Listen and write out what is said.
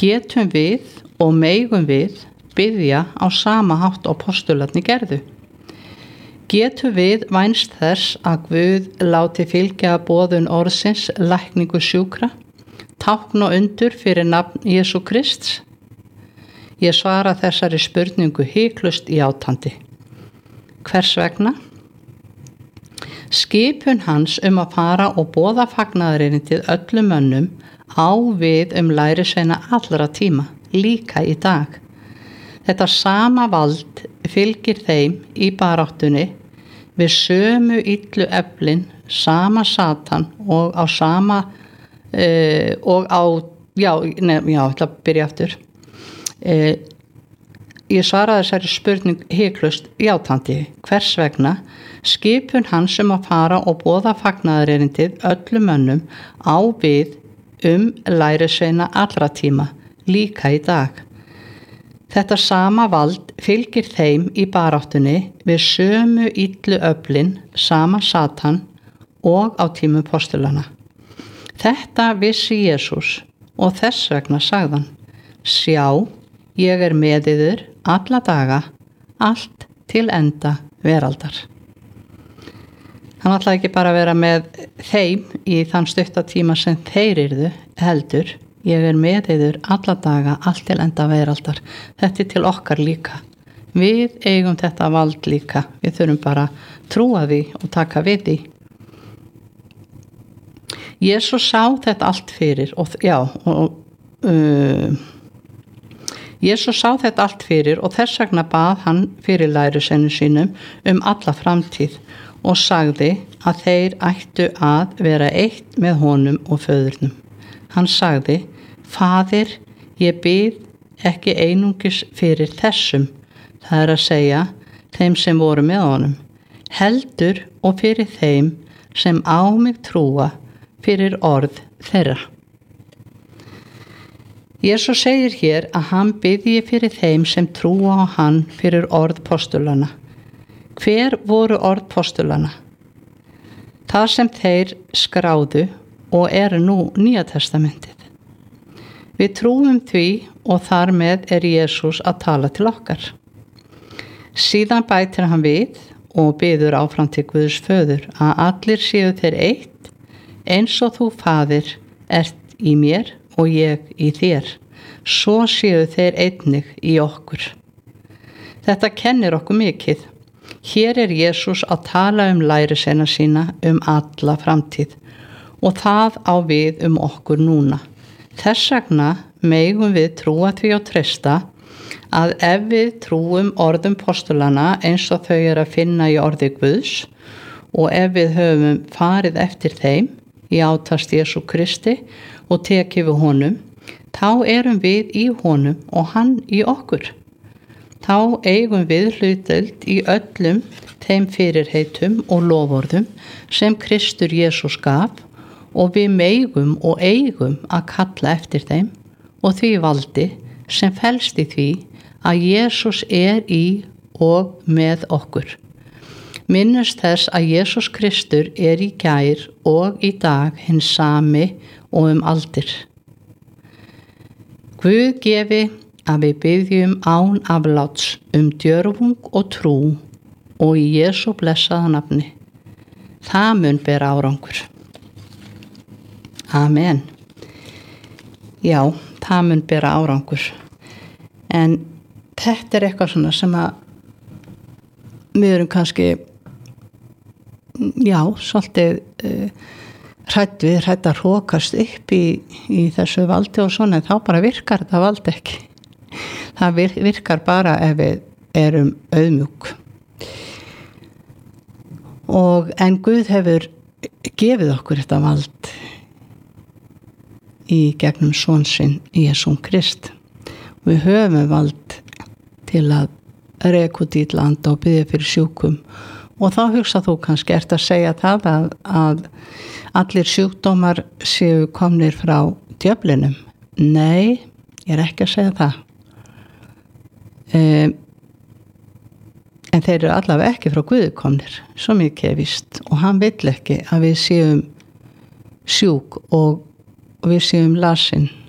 Getum við og megum við biðja á sama hátt og postularnir gerðu? Getum við vænst þess að Guð láti fylgja boðun orðsins lækningu sjúkra, tákn og undur fyrir nafn Jesú Krists? Ég svara þessari spurningu hiklaust játandi. Hvers vegna? Skipun hans að fara og boða fagnaðarerindið öllum mönnum á við lærisveina allra tíma, líka í dag. Þetta sama vald fylgir þeim í baráttunni við sömu illu eflin, sama Satan og á sama ég ætla að byrja aftur. Ég svaraði þessari spurning hiklaust játandi. Hvers vegna? Skipun hans að fara og boða fagnaðarerindið öllum mönnum á við lærisveina allra tíma, líka í dag. Þetta sama vald fylgir þeim í baráttunni við sömu illu öflin, sama Satan og á tímum postulana. Þetta vissi Jesús og þess vegna sagði hann: Sjá, ég með yður alla daga, allt til enda veraldar. Hann ætlaði ekki bara að vera með þeim í þann stutta tíma sem þeir yrðu, heldur: Ég með yður alla daga, allt til enda veraldar. Þetta til okkar líka. Við eigum þetta vald líka. Við þurfum bara að trúa því og taka við því. Jesús sá þetta allt fyrir Jesús sá þetta allt fyrir og þess vegna bað hann fyrir lærisveinum sínum alla framtíð og sagði að þeir ættu að vera eitt með honum og föðurnum. Hann sagði: Faðir, ég bið ekki einungis fyrir þessum, það að segja þeim sem voru með honum, heldur og fyrir þeim sem á mig trúa fyrir orð þeirra. Jesús segir hér að hann biðji fyrir þeim sem trúa á hann fyrir orð postulana. Hver voru orð postulana? Það sem þeir skráðu og nú Nýja testamentið. Við trúum því og þar með Jesús að tala til okkar. Síðan bætir hann við og biður áfram til Guðs föður að allir séu þeir eitt, eins og þú, Faðir, ert í mér og ég í þér, svo séu þeir einnig í okkur. Þetta kennir okkur mikið. Hér Jesús að tala lærisveina sína alla framtíð og það á við okkur núna. Þess vegna megum við trúa því og treysta að ef við trúum orðum postulana eins og þau að finna í orði Guðs og ef við höfum farið eftir þeim, játast Jesú Kristi og tekið við honum, þá við í honum og hann í okkur. Þá eigum við hlutdeild í öllum þeim fyrirheitum og loforðum sem Kristur Jesús gaf og við megum og eigum að kalla eftir þeim og því valdi sem felst í því að Jesús í og með okkur. Minnumst þess að Jesús Kristur í gær og í dag hinn sami og aldir. Guð gefi að við biðjum án afláts djörfung og trú og í Jesú blessaða nafni. Það mun bera árangur. Amen. Já, það mun bera árangur. En þetta eitthvað svona sem að við erum kannski svolítið hrætt að hrókast upp í þessu valdi og svona, en þá bara virkar þetta vald ekki. Það virkar bara ef við erum auðmjúk. En Guð hefur gefið okkur þetta vald í gegnum son sinn Jesú Krist. Við höfum vald til að reka út illa anda og biðja fyrir sjúkum og þá hugsa þú kannski að segja það að allir sjúkdómar séu komnir frá djöflinum. Nei, ég ekki að segja það. En þeir eru allavega ekki frá Guði komnir, svo mikið víst, og hann vill ekki að við séum sjúk og við séum lasin